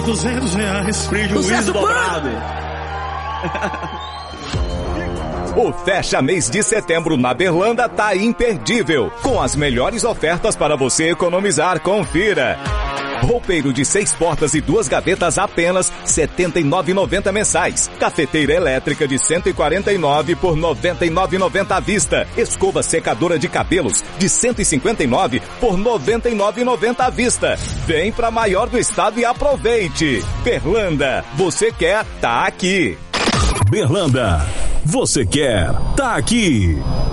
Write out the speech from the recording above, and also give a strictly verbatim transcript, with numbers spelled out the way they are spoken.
duzentos reais. Prejuízo dobrado. O Fecha Mês de Setembro na Berlanda tá imperdível, com as melhores ofertas para você economizar. Confira. Roupeiro de seis portas e duas gavetas apenas setenta e nove reais e noventa centavos mensais. Cafeteira elétrica de cento e quarenta e nove por noventa e nove reais e noventa centavos à vista. Escova secadora de cabelos de cento e cinquenta e nove por noventa e nove reais e noventa centavos à vista. Vem pra maior do estado e aproveite. Berlanda, você quer, tá aqui. Berlanda, você quer, tá aqui.